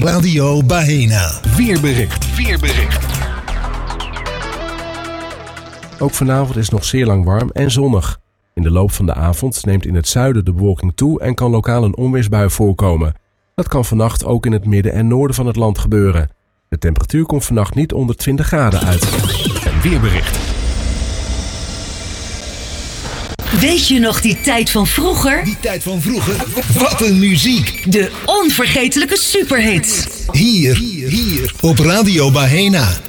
Radio Bahena. Weerbericht. Ook vanavond is het nog zeer lang warm en zonnig. In de loop van de avond neemt in het zuiden de bewolking toe en kan lokaal een onweersbui voorkomen. Dat kan vannacht ook in het midden en noorden van het land gebeuren. De temperatuur komt vannacht niet onder 20 graden uit. Een weerbericht. Weet je nog die tijd van vroeger? Die tijd van vroeger? Wat een muziek! De onvergetelijke superhits. Hier op Radio Bahena.